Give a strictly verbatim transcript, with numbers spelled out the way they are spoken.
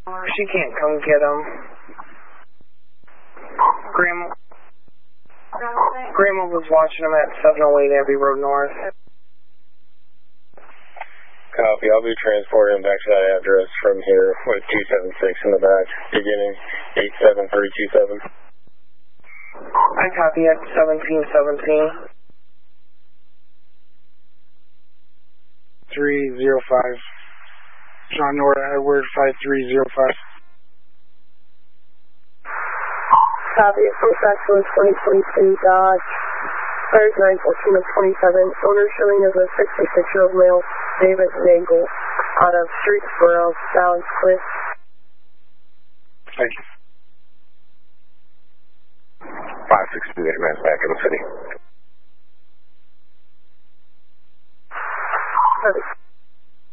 She can't come get him. Grandma, Grandma was watching him at seven oh eight Abbey Road North. Copy. I'll be transporting him back to that address from here with two seven six in the back, beginning eight seven three two seven. I copy at seventeen seventeen. three zero five. John Nora, Edward five three zero five. Copy. First accident twenty twenty-two Dodge. Fires nine fourteen of twenty-seven. Owner showing as a sixty-six-year-old male, David Nangle, out of Streetsboro, Balance Cliff. Thank you. five six two eight man's back in the city. Copy.